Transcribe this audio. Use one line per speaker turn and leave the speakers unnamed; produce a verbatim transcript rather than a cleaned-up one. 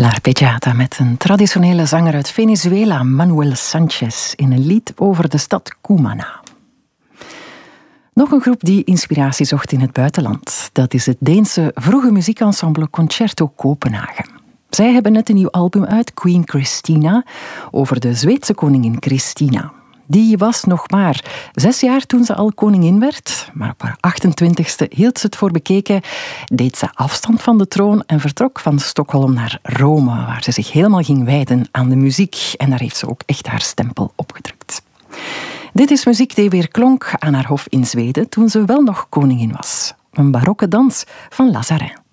L'Arpeggiata met een traditionele zanger uit Venezuela, Manuel Sanchez, in een lied over de stad Cumaná. Nog een groep die inspiratie zocht in het buitenland. Dat is het Deense vroege muziekensemble Concerto Kopenhagen. Zij hebben net een nieuw album uit, Queen Christina, over de Zweedse koningin Christina. Die was nog maar zes jaar toen ze al koningin werd, maar op haar achtentwintigste hield ze het voor bekeken, deed ze afstand van de troon en vertrok van Stockholm naar Rome, waar ze zich helemaal ging wijden aan de muziek. En daar heeft ze ook echt haar stempel opgedrukt. Dit is muziek die weer klonk aan haar hof in Zweden toen ze wel nog koningin was. Een barokke dans van Lazarin.